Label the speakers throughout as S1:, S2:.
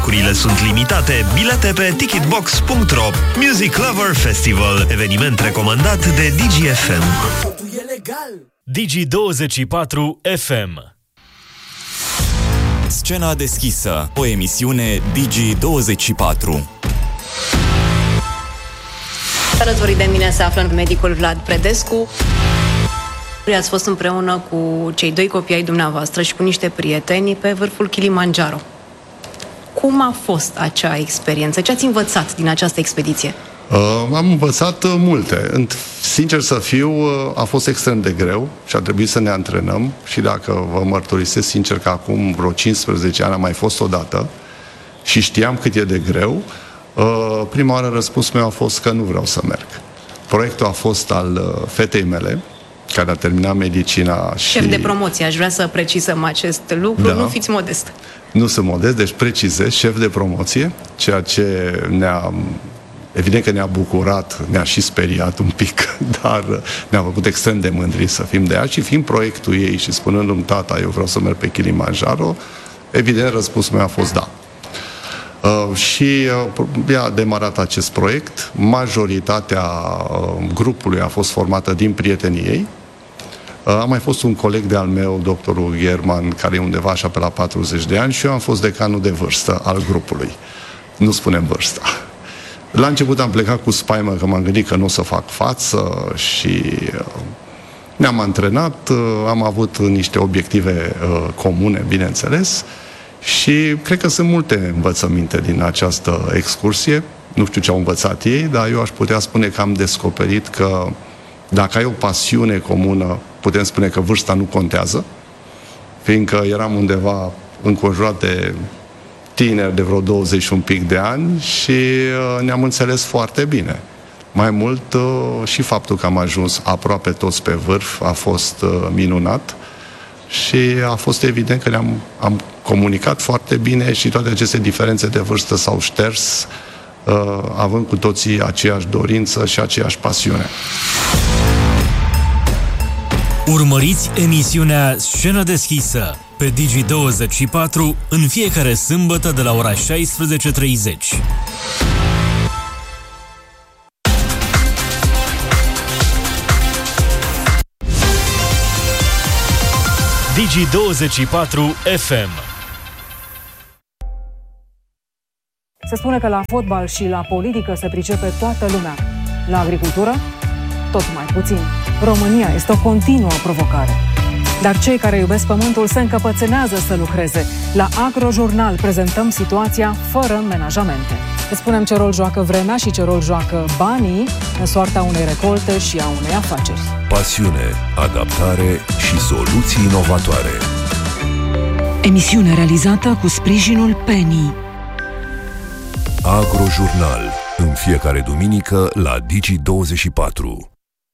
S1: Curile sunt limitate. Bilete pe ticketbox.ro. Music Lover Festival. Eveniment recomandat de DGFM.
S2: Digi24 FM.
S3: Scena deschisă. O emisiune Digi24.
S4: Alături de mine se află medicul Vlad Predescu. Ați fost împreună cu cei 2 copii ai dumneavoastră și cu niște prieteni pe vârful Kilimanjaro. Cum a fost acea experiență? Ce ați învățat din această expediție?
S5: Am învățat multe. Sincer să fiu, a fost extrem de greu și a trebuit să ne antrenăm și dacă vă mărturisesc sincer că acum vreo 15 ani am mai fost odată și știam cât e de greu, prima oară răspunsul meu a fost că nu vreau să merg. Proiectul a fost al fetei mele, care a terminat medicina și...
S4: Șef de promoție, aș vrea să precizăm acest lucru, da. Nu fiți modest.
S5: Nu sunt modest, deci precizez, șef de promoție, ceea ce evident că ne-a bucurat, ne-a și speriat un pic, dar ne-a făcut extrem de mândri să fim de ea și fiind proiectul ei și spunându-mi tata, eu vreau să merg pe Kilimanjaro, evident răspunsul meu a fost da. Și a demarat acest proiect, majoritatea grupului a fost formată din prietenii ei. A mai fost un coleg de-al meu, doctorul German, care e undeva așa pe la 40 de ani și eu am fost decanul de vârstă al grupului. Nu spunem vârsta. La început am plecat cu spaimă că m-am gândit că nu o să fac față și ne-am antrenat, am avut niște obiective comune, bineînțeles, și cred că sunt multe învățăminte din această excursie. Nu știu ce au învățat ei, dar eu aș putea spune că am descoperit că dacă ai o pasiune comună, putem spune că vârsta nu contează, fiindcă eram undeva înconjurat de tineri de vreo 20 și un pic de ani și ne-am înțeles foarte bine. Mai mult și faptul că am ajuns aproape toți pe vârf a fost minunat și a fost evident că am comunicat foarte bine și toate aceste diferențe de vârstă s-au șters, având cu toții aceeași dorință și aceeași pasiune.
S2: Urmăriți emisiunea Scenă deschisă pe Digi24 în fiecare sâmbătă de la ora 16:30. Digi24 FM.
S6: Se spune că la fotbal și la politică se pricepe toată lumea. La agricultură? Tot mai puțin. România este o continuă provocare. Dar cei care iubesc pământul se încăpățânează să lucreze. La Agrojurnal prezentăm situația fără menajamente. Îți spunem ce rol joacă vremea și ce rol joacă banii în soarta unei recolte și a unei afaceri.
S7: Pasiune, adaptare și soluții inovatoare.
S8: Emisiune realizată cu sprijinul Penny.
S7: Agrojurnal, în fiecare duminică la Digi24.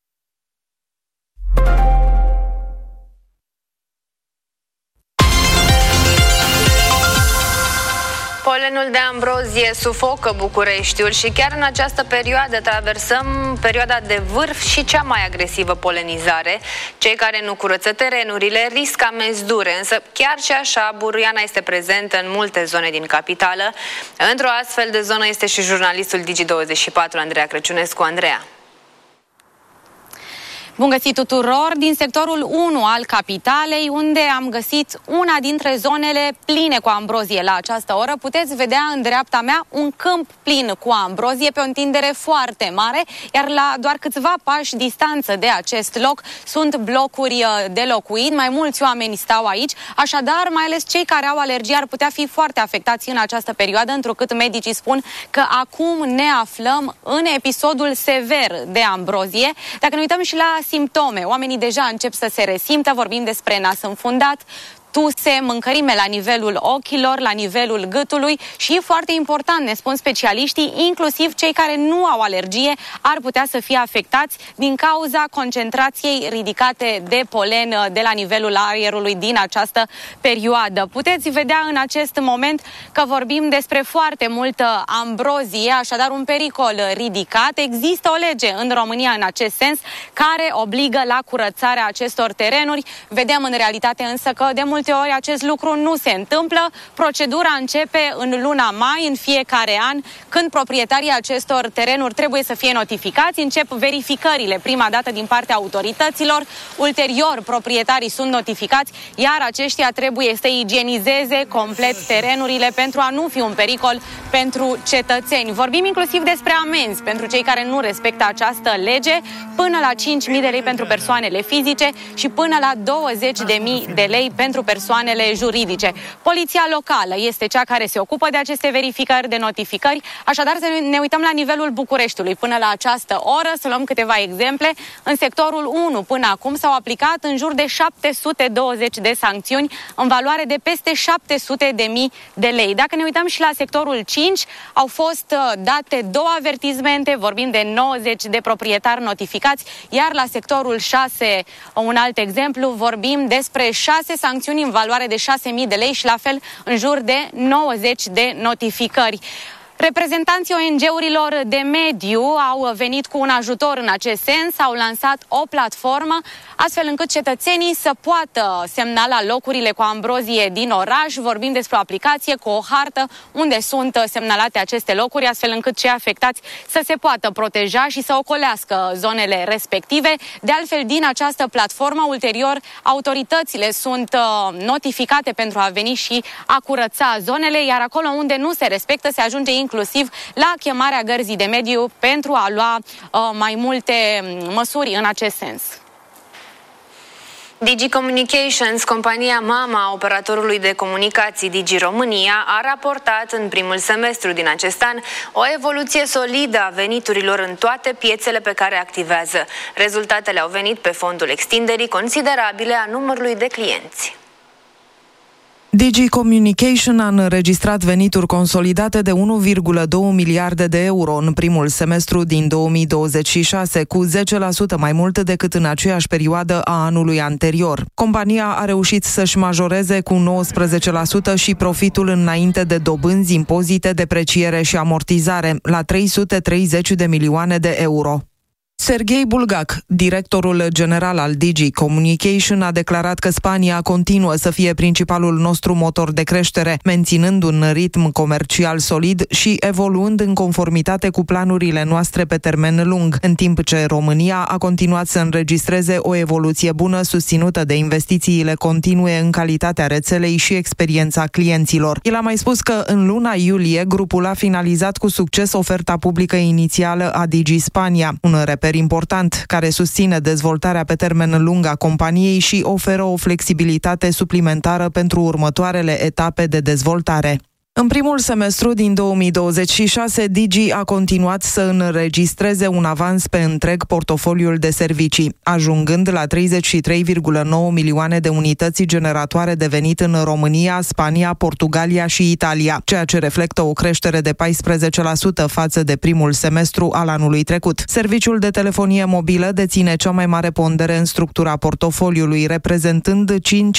S4: Polenul de ambrozie sufocă Bucureștiul și chiar în această perioadă traversăm perioada de vârf și cea mai agresivă polenizare. Cei care nu curăță terenurile riscă amenzi dure, însă chiar și așa buruiana este prezentă în multe zone din capitală. Într-o astfel de zonă este și jurnalistul Digi24 Andreea Crăciunescu. Andreea.
S9: Bun găsit tuturor din sectorul 1 al capitalei, unde am găsit una dintre zonele pline cu ambrozie la această oră. Puteți vedea în dreapta mea un câmp plin cu ambrozie pe o întindere foarte mare, iar la doar câțiva pași distanță de acest loc sunt blocuri de locuit. Mai mulți oameni stau aici, așadar mai ales cei care au alergii ar putea fi foarte afectați în această perioadă, întrucât medicii spun că acum ne aflăm în episodul sever de ambrozie. Dacă ne uităm și la simptome, oamenii deja încep să se resimtă, vorbim despre nas înfundat, tuse, mâncărime la nivelul ochilor, la nivelul gâtului și, foarte important, ne spun specialiștii, inclusiv cei care nu au alergie ar putea să fie afectați din cauza concentrației ridicate de polen de la nivelul aerului din această perioadă. Puteți vedea în acest moment că vorbim despre foarte multă ambrozie, așadar un pericol ridicat. Există o lege în România în acest sens care obligă la curățarea acestor terenuri. Vedem în realitate însă că de multe multe ori acest lucru nu se întâmplă. Procedura începe în luna mai, în fiecare an, când proprietarii acestor terenuri trebuie să fie notificați. Încep verificările prima dată din partea autorităților, ulterior proprietarii sunt notificați, iar aceștia trebuie să igienizeze complet terenurile pentru a nu fi un pericol pentru cetățeni. Vorbim inclusiv despre amenzi pentru cei care nu respectă această lege, până la 5.000 de lei pentru persoanele fizice și până la 20.000 de lei pentru persoanele juridice. Poliția locală este cea care se ocupă de aceste verificări, de notificări. Așadar, să ne uităm la nivelul Bucureștiului. Până la această oră, să luăm câteva exemple, în sectorul 1 până acum s-au aplicat în jur de 720 de sancțiuni în valoare de peste 700.000 de lei. Dacă ne uităm și la sectorul 5, au fost date 2 avertismente, vorbim de 90 de proprietari notificați, iar la sectorul 6, un alt exemplu, vorbim despre 6 sancțiuni în valoare de 6.000 de lei și la fel în jur de 90 de notificări. Reprezentanții ONG-urilor de mediu au venit cu un ajutor în acest sens, au lansat o platformă astfel încât cetățenii să poată semnala locurile cu ambrozie din oraș. Vorbim despre o aplicație cu o hartă unde sunt semnalate aceste locuri, astfel încât cei afectați să se poată proteja și să ocolească zonele respective. De altfel, din această platformă, ulterior, autoritățile sunt notificate pentru a veni și a curăța zonele, iar acolo unde nu se respectă, se ajunge inclusiv la chemarea gărzii de mediu pentru a lua mai multe măsuri în acest sens.
S4: Digi Communications, compania mama a operatorului de comunicații Digi România, a raportat în primul semestru din acest an o evoluție solidă a veniturilor în toate piețele pe care activează. Rezultatele au venit pe fondul extinderii considerabile a numărului de clienți.
S10: Digi Communication a înregistrat venituri consolidate de 1,2 miliarde de euro în primul semestru din 2026, cu 10% mai mult decât în aceeași perioadă a anului anterior. Compania a reușit să-și majoreze cu 19% și profitul înainte de dobânzi, impozite, depreciere și amortizare, la 330 de milioane de euro. Serghei Bulgac, directorul general al Digi Communication, a declarat că Spania continuă să fie principalul nostru motor de creștere, menținând un ritm comercial solid și evoluând în conformitate cu planurile noastre pe termen lung, în timp ce România a continuat să înregistreze o evoluție bună susținută de investițiile continue în calitatea rețelei și experiența clienților. El a mai spus că în luna iulie grupul a finalizat cu succes oferta publică inițială a Digi Spania, un reper important care susține dezvoltarea pe termen lung a companiei și oferă o flexibilitate suplimentară pentru următoarele etape de dezvoltare. În primul semestru din 2026, Digi a continuat să înregistreze un avans pe întreg portofoliul de servicii, ajungând la 33,9 milioane de unități generatoare de venit în România, Spania, Portugalia și Italia, ceea ce reflectă o creștere de 14% față de primul semestru al anului trecut. Serviciul de telefonie mobilă deține cea mai mare pondere în structura portofoliului, reprezentând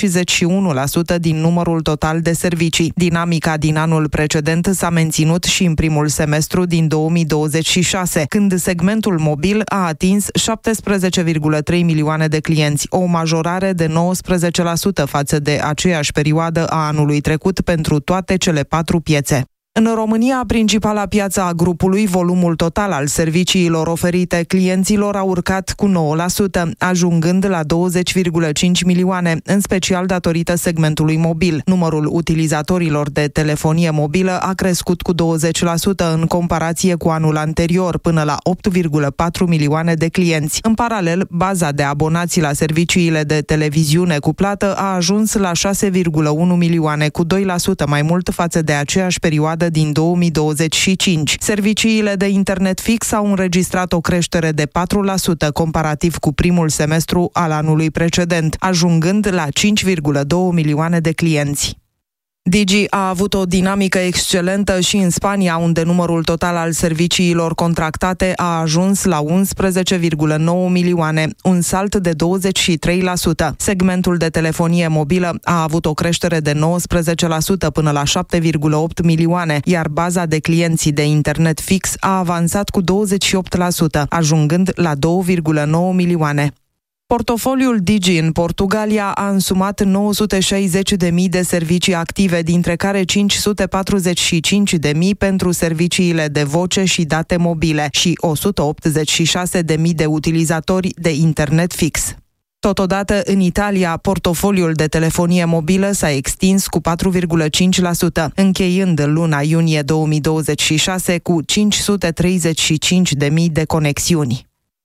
S10: 51% din numărul total de servicii. Dinamica din anul precedent s-a menținut și în primul semestru din 2026, când segmentul mobil a atins 17,3 milioane de clienți, o majorare de 19% față de aceeași perioadă a anului trecut pentru toate cele 4 piețe. În România, principala piață a grupului, volumul total al serviciilor oferite clienților a urcat cu 9%, ajungând la 20,5 milioane, în special datorită segmentului mobil. Numărul utilizatorilor de telefonie mobilă a crescut cu 20% în comparație cu anul anterior, până la 8,4 milioane de clienți. În paralel, baza de abonați la serviciile de televiziune cu plată a ajuns la 6,1 milioane, cu 2% mai mult față de aceeași perioadă din 2025. Serviciile de internet fix au înregistrat o creștere de 4% comparativ cu primul semestru al anului precedent, ajungând la 5,2 milioane de clienți. Digi a avut o dinamică excelentă și în Spania, unde numărul total al serviciilor contractate a ajuns la 11,9 milioane, un salt de 23%. Segmentul de telefonie mobilă a avut o creștere de 19% până la 7,8 milioane, iar baza de clienți de internet fix a avansat cu 28%, ajungând la 2,9 milioane. Portofoliul Digi în Portugalia a însumat 960.000 de servicii active, dintre care 545.000 pentru serviciile de voce și date mobile și 186.000 de utilizatori de internet fix. Totodată, în Italia, portofoliul de telefonie mobilă s-a extins cu 4,5%, încheiând în luna iunie 2026 cu 535.000 de conexiuni.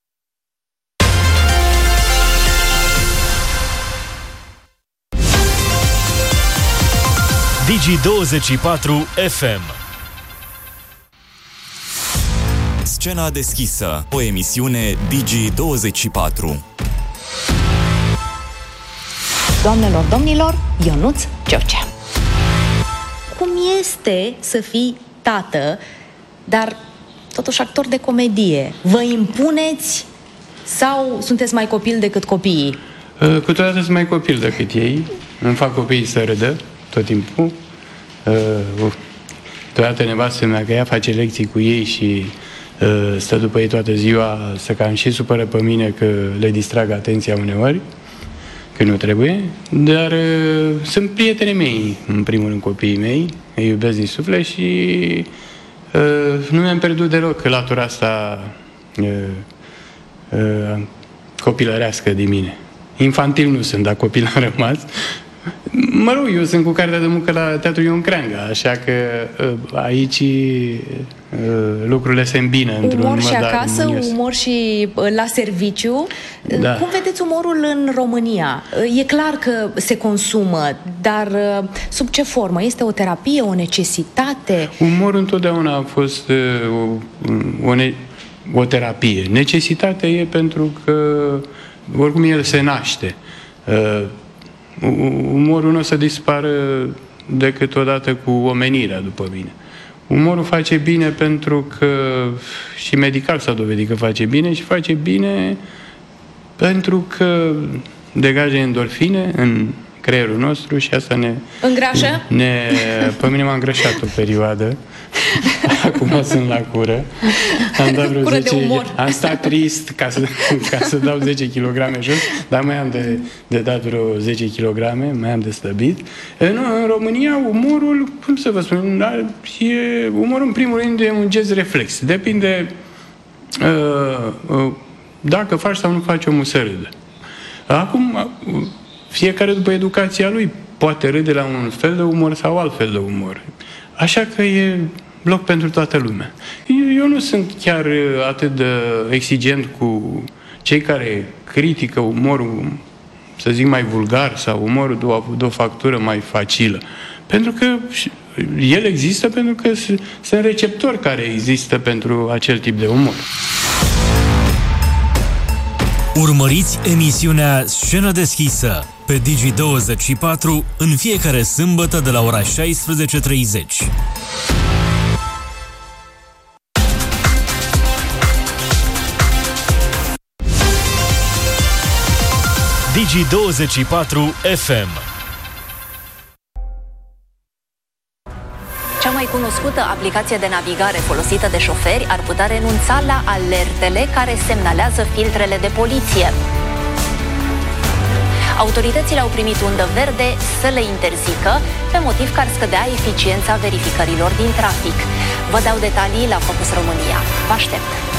S2: Digi24 FM.
S3: Scena deschisă, o emisiune Digi24.
S11: Doamnelor, domnilor, Ionuț George. Cum este să fii tată, dar totuși actor de comedie? Vă impuneți sau sunteți mai copil decât copiii?
S12: Câteodată sunt mai copil decât ei. Îmi fac copiii să râdă tot timpul. Câteodată nevastă mea că ea face lecții cu ei și stă după ei toată ziua, să cam și supără pe mine că le distrag atenția uneori, că nu trebuie, dar sunt prietenii mei, în primul rând copiii mei, îi iubesc din suflet și nu mi-am pierdut deloc latura asta copilărească din mine. Infantil nu sunt, dar copil am rămas. Mă rog, eu sunt cu cartea de muncă la Teatrul Ion Creanga, așa că aici lucrurile se îmbină într-un
S11: umor și acasă,
S12: armonios.
S11: umor și la serviciu.
S12: Da.
S11: Cum vedeți umorul în România? E clar că se consumă, dar sub ce formă? Este o terapie, o necesitate?
S12: Umorul întotdeauna a fost o terapie. Necesitatea e pentru că oricum el se naște. Umorul nu o să dispară decât odată cu omenirea, după mine. Umorul face bine pentru că și medical s-a dovedit că face bine și face bine pentru că degajă endorfine în creierul nostru și asta ne...
S11: Îngrașă?
S12: Pe mine m-a îngrășat o perioadă. Acum sunt la cură. Am dat vreo 10, am stat trist ca să dau 10 kg jos, dar mai am de dat vreo 10 kg, mai am de slăbit. În România, umorul, cum să vă spun, umorul în primul rând e un gest reflex. Depinde dacă faci sau nu faci omul să râdă. Acum, fiecare după educația lui poate râde la un fel de umor sau alt fel de umor. Așa că e loc pentru toată lumea. Eu nu sunt chiar atât de exigent cu cei care critică umorul, să zic, mai vulgar sau umorul de o factură mai facilă. Pentru că el există, pentru că sunt receptori care există pentru acel tip de umor.
S2: Urmăriți emisiunea Scenă deschisă pe Digi24 în fiecare sâmbătă de la ora 16:30. Digi24 FM.
S11: Cea mai cunoscută aplicație de navigare folosită de șoferi ar putea renunța la alertele care semnalează filtrele de poliție. Autoritățile au primit undă verde să le interzică, pe motiv că ar scădea eficiența verificărilor din trafic. Vă dau detalii la Focus România. Vă aștept!